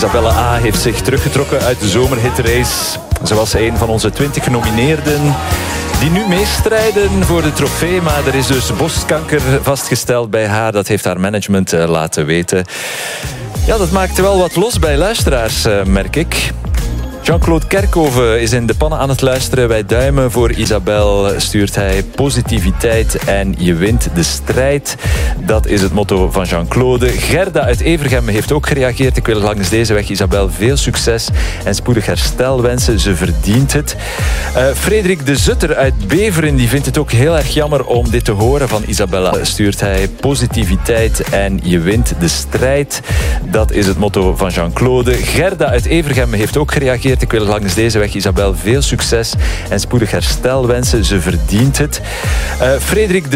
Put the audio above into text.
Isabelle A. heeft zich teruggetrokken uit de zomerhitrace. Ze was een van onze 20 genomineerden die nu meestrijden voor de trofee. Maar er is dus borstkanker vastgesteld bij haar. Dat heeft haar management laten weten. Ja, dat maakt wel wat los bij luisteraars, merk ik. Jean-Claude Kerkhoven is in de pannen aan het luisteren. Wij duimen voor Isabelle, stuurt hij. Positiviteit en je wint de strijd. Dat is het motto van Jean-Claude. Gerda uit Evergem heeft ook gereageerd. Ik wil langs deze weg Isabelle veel succes en spoedig herstel wensen. Ze verdient het. Frederik de Zutter uit Beveren die vindt het ook heel erg jammer om dit te horen van Isabelle. Stuurt hij positiviteit en je wint de strijd. Dat is het motto van Jean-Claude. Gerda uit Evergem heeft ook gereageerd. Ik wil langs deze weg Isabelle veel succes en spoedig herstel wensen. Ze verdient het. Frederik de